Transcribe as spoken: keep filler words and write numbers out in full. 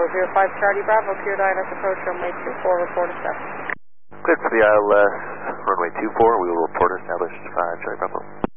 zero five Charlie Bravo, cleared I L S approach runway two four, report established. Cleared for the I L S runway two four, we will report established five Charlie Bravo.